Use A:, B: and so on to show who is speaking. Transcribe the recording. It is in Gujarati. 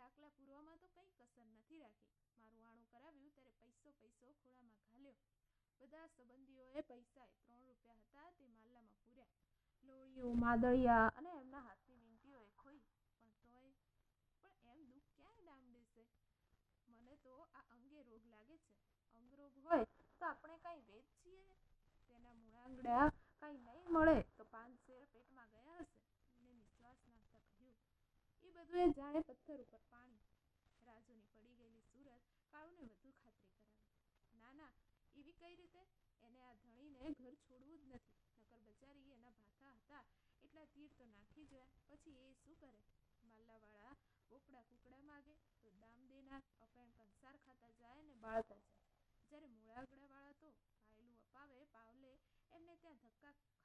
A: ડાકલા પૂરવામાં તો કંઈ કસર નથી રાખી. મારું આણું કરાવ્યું ત્યારે પૈસો ખોળામાં ઘાલ્યો. બધા સંબંધીઓએ પૈસા 3 રૂપિયા હતા તે માલ્લામાં પૂર્યા. લોણીઓ, માદળિયા અને એમના હાથની વીંટીઓએ ખોઈ. પણ એમ દુઃખ ક્યાંય દામ દેશે? મને તો આ અંગે રોગ લાગે છે. અંગરોગ હોય તો આપણે કાંઈ વેદ છીએ? તેના મૂળાંગડા કાંઈ નહીં મળે તો 5 શેર પેટમાં ગયા હશે. ને નિશ્વાસ નાખતા કહ્યું, એ બધું એ જાણે પથ્થર ઉપર પાણી. રાજુની પડી ગયેલી સુરત કાળુને વધુ ખાતરી કરાવી. ના, એવી કઈ રીતે? એને આ ધણીને ઘર છોડવું જ નથી. નકર બચારી એના ભાથા હતા એટલા તીર તો નાખી જાય. પછી એ શું કરે? માલ્લાવાળા બોકડા કુકડા માગે તો દામ દેનાર અપેણ કંસાર ખાતા જાય ને બાળતા જાય. જ્યારે મૂળાગડાવાળા તો પાયલું અપાવે પાવલે એમને ત્યાં ધક્કા